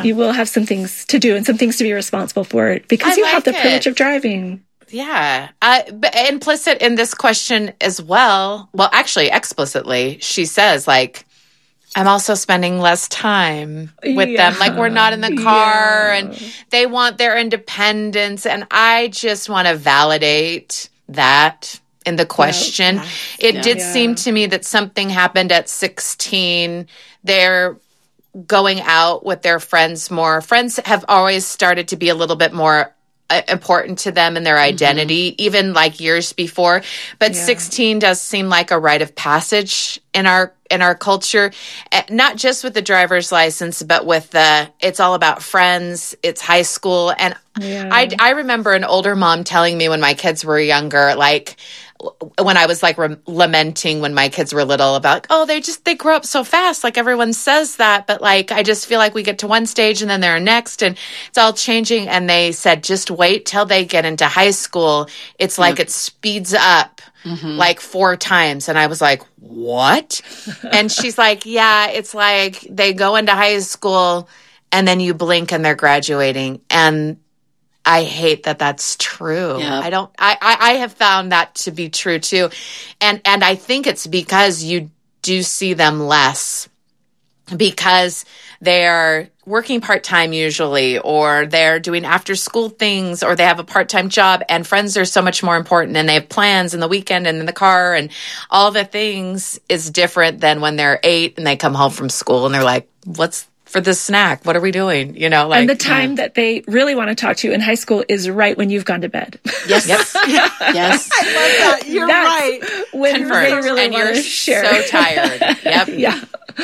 you will have some things to do and some things to be responsible for because you have the privilege of driving. Yeah. But implicit in this question as well, actually explicitly, she says, like, I'm also spending less time with them. Like, we're not in the car and they want their independence. And I just want to validate that in the question. It did seem to me that something happened at 16. They're going out with their friends more. Friends have always started to be a little bit more important to them and their identity, even like years before. But 16 does seem like a rite of passage in our culture, not just with the driver's license, but with it's all about friends. It's high school. And I remember an older mom telling me when my kids were younger, like, when I was like lamenting when my kids were little about, like, they grow up so fast. Like, everyone says that, but like, I just feel like we get to one stage and then they're next and it's all changing. And they said, just wait till they get into high school. It's like it speeds up like 4 times. And I was like, what? And she's like, yeah, it's like they go into high school and then you blink and they're graduating. And I hate that that's true. Yeah. I have found that to be true too. And I think it's because you do see them less because they're working part-time usually, or they're doing after-school things, or they have a part-time job, and friends are so much more important, and they have plans in the weekend and in the car, and all the things is different than when they're 8 and they come home from school and they're like, what's for this snack? What are we doing? You know, like, and the time that they really want to talk to you in high school is right when you've gone to bed. Yes. Yes. I love that. You're right. When Confirmed. they really and want you're to share. so tired. Yep. Yeah.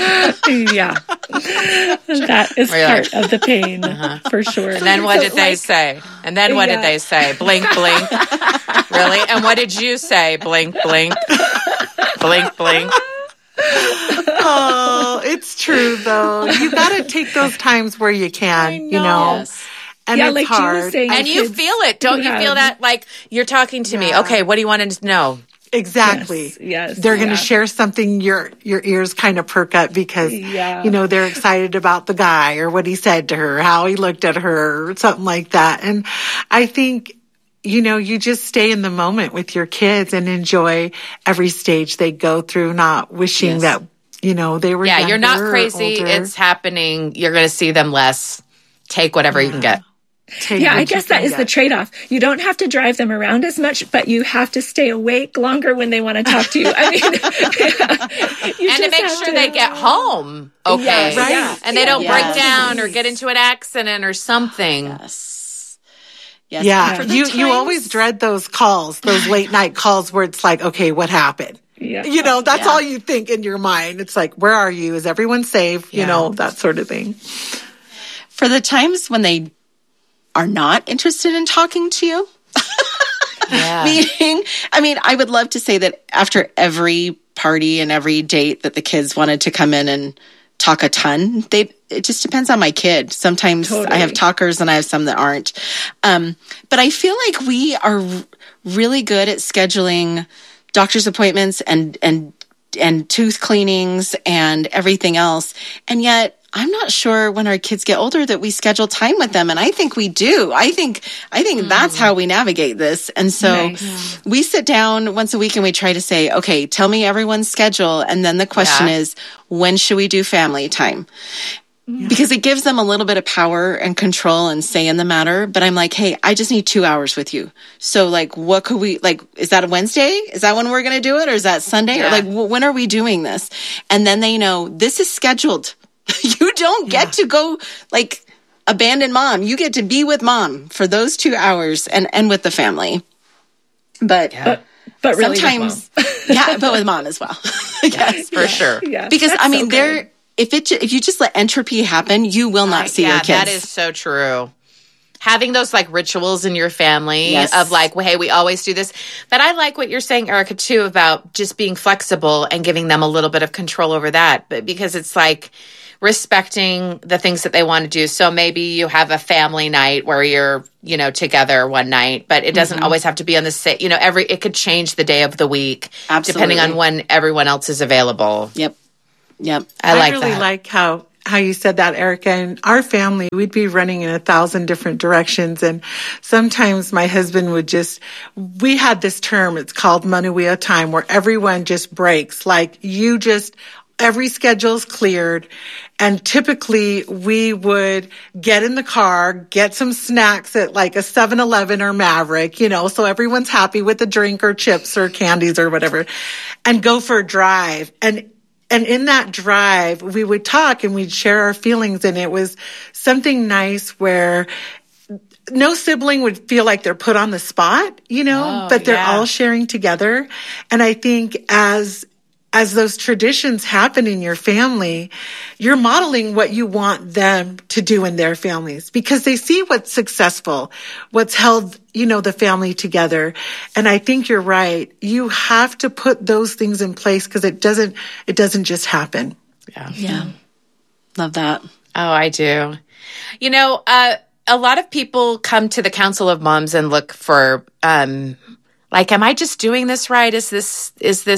That is part of the pain for sure. And then what did they say? And then what did they say? Blink, blink. Really? And what did you say? Blink, blink. Blink, blink. Oh, it's true though. You got to take those times where you can, you know. Yes. And it's like hard. Gina was saying, And you feel it. Don't you feel that? Like, you're talking to me. Okay, what do you want to know? Exactly. Yes. They're going to share something, your ears kind of perk up because, you know, they're excited about the guy or what he said to her, how he looked at her, or something like that. And I think, you know, you just stay in the moment with your kids and enjoy every stage they go through, not wishing that, you know, they were younger, you're not crazy. older. It's happening. You're going to see them less. Take whatever you can get. I guess that is the trade-off. You don't have to drive them around as much, but you have to stay awake longer when they want to talk to you. I mean, and to make sure they get home okay. Yes. Right. Yeah. And they don't break down or get into an accident or something. Yes. Yeah. You always dread those calls, those late night calls where it's like, okay, what happened? Yeah. You know, that's all you think in your mind. It's like, where are you? Is everyone safe? You know, that sort of thing. For the times when they are not interested in talking to you. Meaning, I mean, I would love to say that after every party and every date that the kids wanted to come in and talk a ton, it just depends on my kid. Sometimes I have talkers and I have some that aren't. But I feel like we are really good at scheduling doctor's appointments and tooth cleanings and everything else. And yet, I'm not sure when our kids get older that we schedule time with them. And I think we do. I think that's how we navigate this. And so we sit down once a week and we try to say, okay, tell me everyone's schedule. And then the question is, when should we do family time? Because it gives them a little bit of power and control and say in the matter. But I'm like, hey, I just need 2 hours with you. So like, what could we, like, is that a Wednesday? Is that when we're going to do it? Or is that Sunday? Or like, when are we doing this? And then they know this is scheduled. You don't get to go like abandon mom. You get to be with mom for those 2 hours and with the family. But really sometimes, but with mom as well. Yes, for sure. Yeah. Because I mean, if you just let entropy happen, you will not see your kids. That is so true. Having those like rituals in your family of like, well, hey, we always do this. But I like what you're saying, Erica, too, about just being flexible and giving them a little bit of control over that. But because it's like respecting the things that they want to do. So maybe you have a family night where you're, you know, together one night, but it doesn't always have to be on the same, you know, it could change the day of the week. Absolutely. Depending on when everyone else is available. Yep. I really like how you said that, Erica. In our family, we'd be running in 1,000 different directions. And sometimes my husband would we had this term, it's called Manuia time, where everyone just breaks. Like every schedule's cleared. And typically we would get in the car, get some snacks at like a 7-Eleven or Maverick, so everyone's happy with a drink or chips or candies or whatever, and go for a drive. And in that drive, we would talk and we'd share our feelings. And it was something nice where no sibling would feel like they're put on the spot, but they're all sharing together. And I think as those traditions happen in your family, you're modeling what you want them to do in their families because they see what's successful, what's held, the family together. And I think you're right. You have to put those things in place because it doesn't just happen. Yeah. Love that. Oh, I do. A lot of people come to the Council of Moms and look for, am I just doing this right? Is this,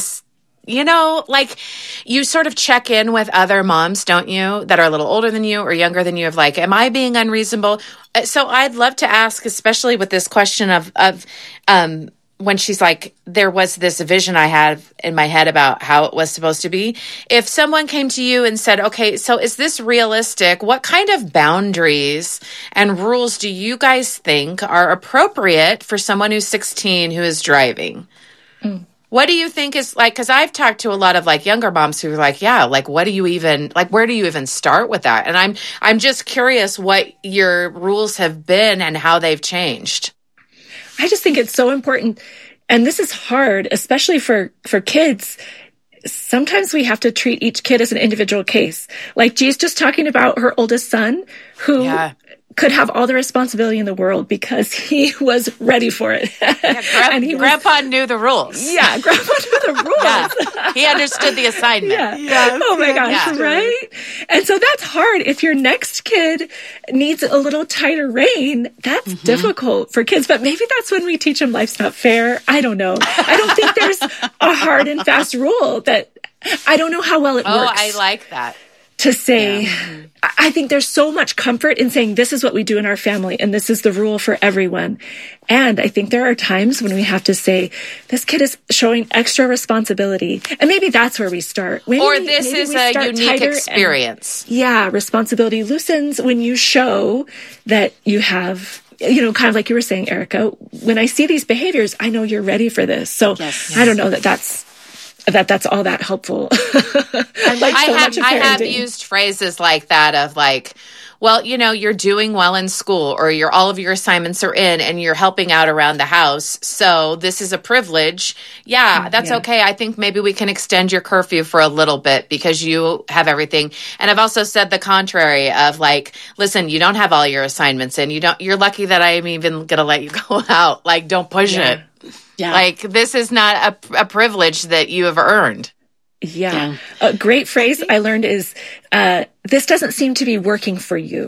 you sort of check in with other moms, don't you, that are a little older than you or younger than you, of am I being unreasonable? So I'd love to ask, especially with this question of when she's like, there was this vision I had in my head about how it was supposed to be. If someone came to you and said, okay, so is this realistic? What kind of boundaries and rules do you guys think are appropriate for someone who's 16 who is driving? What do you think is because I've talked to a lot of younger moms who are what do you even, where do you even start with that? And I'm just curious what your rules have been and how they've changed. I just think it's so important. And this is hard, especially for kids. Sometimes we have to treat each kid as an individual case. Like G's just talking about her oldest son who could have all the responsibility in the world because he was ready for it. And Grandpa knew the rules. Yeah, Grandpa knew the rules. Yeah. He understood the assignment. Yeah. Yes, oh my gosh, right? And so that's hard. If your next kid needs a little tighter rein, that's difficult for kids. But maybe that's when we teach them life's not fair. I don't know. I don't think there's a hard and fast rule that I don't know how well it works. Oh, I like that. To say, I think there's so much comfort in saying this is what we do in our family and this is the rule for everyone. And I think there are times when we have to say, this kid is showing extra responsibility. And maybe that's where we start. Maybe this is a unique experience. Responsibility loosens when you show that you have, kind of like you were saying, Erica, when I see these behaviors, I know you're ready for this. So I don't know that's all that helpful. I have used phrases like that of well, you're doing well in school or all of your assignments are in and you're helping out around the house. So this is a privilege. Yeah, that's okay. I think maybe we can extend your curfew for a little bit because you have everything. And I've also said the contrary of listen, you don't have all your assignments in. You're lucky that I am even going to let you go out. Don't push it. Yeah. This is not a privilege that you have earned. Yeah. A great phrase I learned is, this doesn't seem to be working for you.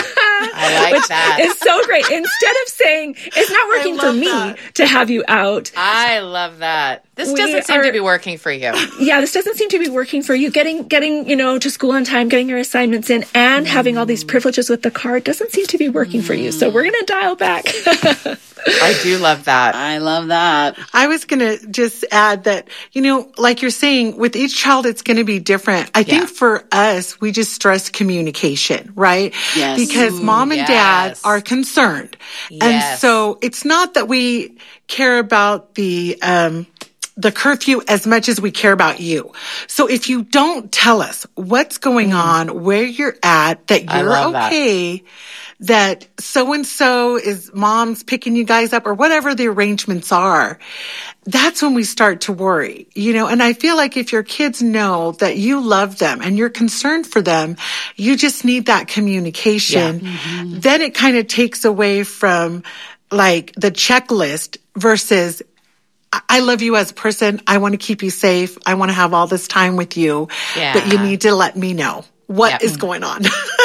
I like that. It's so great. Instead of saying, it's not working for me to have you out. I love that. This doesn't seem to be working for you. Yeah, this doesn't seem to be working for you. Getting to school on time, getting your assignments in, and having all these privileges with the car doesn't seem to be working for you. So we're going to dial back. I do love that. I love that. I was going to just add that, like you're saying, with each child, it's going to be different. I think for us, we just stress communication, right? Yes. Because mom and dad are concerned. Yes. And so it's not that we care about the curfew as much as we care about you. So if you don't tell us what's going on, where you're at, that you're okay, that so-and-so is mom's picking you guys up or whatever the arrangements are, that's when we start to worry, and I feel like if your kids know that you love them and you're concerned for them, you just need that communication. Then it kind of takes away from the checklist versus I love you as a person. I want to keep you safe. I want to have all this time with you, but you need to let me know what is going on.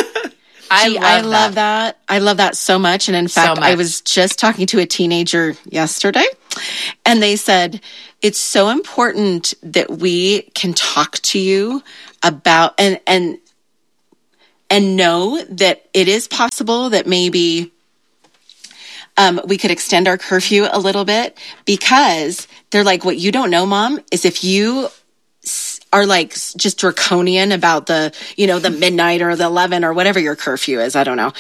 I love that. I love that so much. And in fact, I was just talking to a teenager yesterday and they said, it's so important that we can talk to you about, and and know that it is possible that maybe we could extend our curfew a little bit, because they're like, what you don't know, Mom, is if you are like just draconian about the, the midnight or the 11 or whatever your curfew is, I don't know.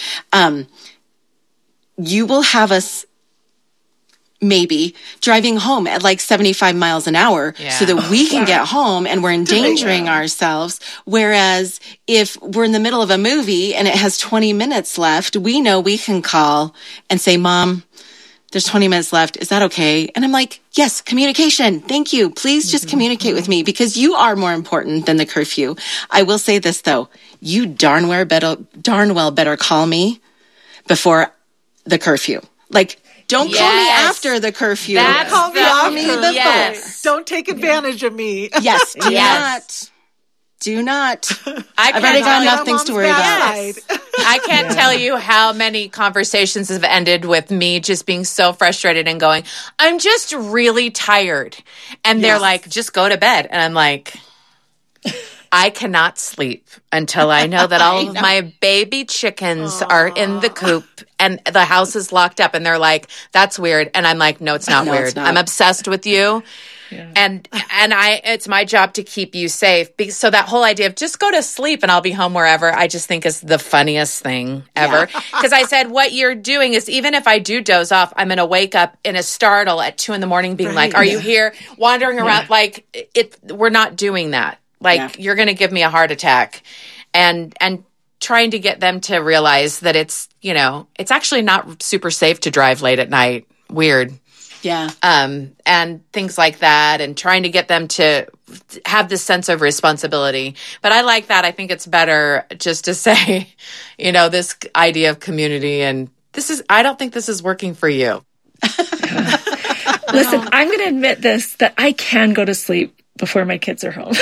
You will have us maybe driving home at like 75 miles an hour so that we can get home, and we're endangering ourselves. Whereas if we're in the middle of a movie and it has 20 minutes left, we know we can call and say, Mom, there's 20 minutes left. Is that okay? And I'm like, yes, communication. Thank you. Please just communicate with me, because you are more important than the curfew. I will say this though. You darn well better call me before the curfew. Like, don't call me after the curfew. Call me after. Yes. Don't take advantage of me. Yes. Do not. I've already got enough things to worry about. I can't tell you how many conversations have ended with me just being so frustrated and going, I'm just really tired. And they're like, just go to bed. And I'm like, I cannot sleep until I know that all of my baby chickens are in the coop and the house is locked up. And they're like, that's weird. And I'm like, no, it's not weird. It's not. I'm obsessed with you. Yeah. And it's my job to keep you safe. So that whole idea of just go to sleep and I'll be home wherever, I just think is the funniest thing ever. Because I said, what you're doing is, even if I do doze off, I'm going to wake up in a startle at 2 a.m. being like, are you here? Wandering around. Like, we're not doing that. Like, you're going to give me a heart attack. And trying to get them to realize that it's, it's actually not super safe to drive late at night. Weird. Yeah. And things like that, and trying to get them to have this sense of responsibility. But I like that. I think it's better just to say, this idea of community, and I don't think this is working for you. Listen, I'm going to admit that I can go to sleep before my kids are home.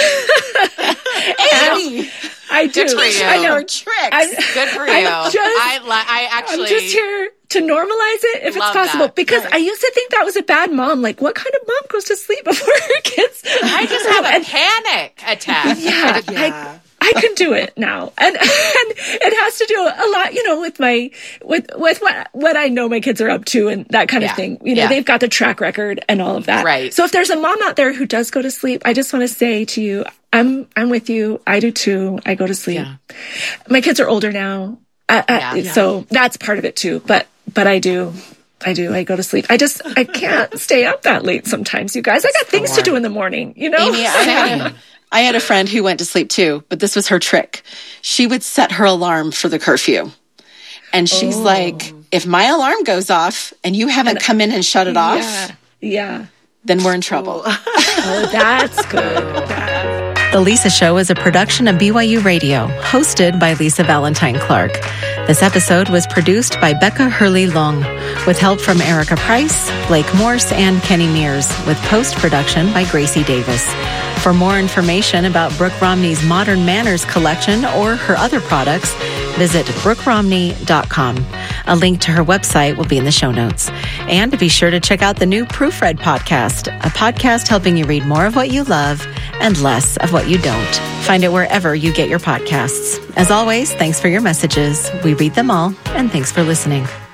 I do. Good for you. I know. Tricks. Good for you. I'm just here to normalize it if it's possible. That. Because I used to think that was a bad mom. Like, what kind of mom goes to sleep before her kids? I just have a panic attack. Yeah. I can do it now. And it has to do a lot, with what I know my kids are up to and that kind of thing. They've got the track record and all of that. Right. So if there's a mom out there who does go to sleep, I just want to say to you, I'm with you. I do too. I go to sleep. Yeah. My kids are older now. So that's part of it too. But I do. I go to sleep. I can't stay up that late sometimes, you guys. I got things to do in the morning, Amy, I had a friend who went to sleep too, but this was her trick. She would set her alarm for the curfew. And she's like, if my alarm goes off and you haven't come in and shut it off, then we're in trouble. Oh, that's good. The Lisa Show is a production of BYU Radio, hosted by Lisa Valentine Clark. This episode was produced by Becca Hurley-Long, with help from Erica Price, Blake Morse, and Kenny Mears, with post-production by Gracie Davis. For more information about Brooke Romney's Modern Manners collection or her other products, visit brookeromney.com. A link to her website will be in the show notes. And be sure to check out the new Proofread podcast, a podcast helping you read more of what you love and less of what you don't. Find it wherever you get your podcasts. As always, thanks for your messages. We read them all, and thanks for listening.